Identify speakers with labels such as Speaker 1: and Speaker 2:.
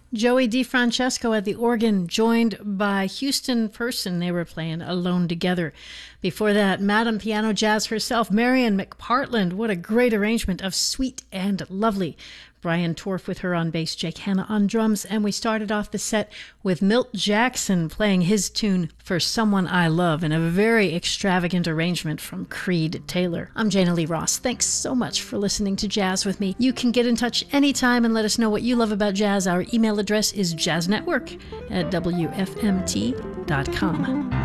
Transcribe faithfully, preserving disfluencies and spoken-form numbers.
Speaker 1: Joey DeFrancesco at the organ, joined by Houston Person. They were playing Alone Together. Before that, Madam Piano Jazz herself, Marian McPartland. What a great arrangement of Sweet and Lovely. Brian Torf with her on bass, Jake Hanna on drums, and we started off the set with Milt Jackson playing his tune For Someone I Love in a very extravagant arrangement from Creed Taylor. I'm Jana Lee Ross. Thanks so much for listening to Jazz with me. You can get in touch anytime and let us know what you love about jazz. Our email address is jazznetwork at w f m t dot com.